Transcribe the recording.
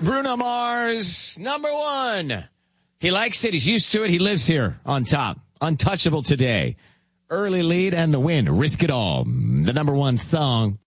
Bruno Mars, number one. He likes it. He's used to it. He lives here on top. Untouchable today. Early lead and the win. Risk it all. The number one song.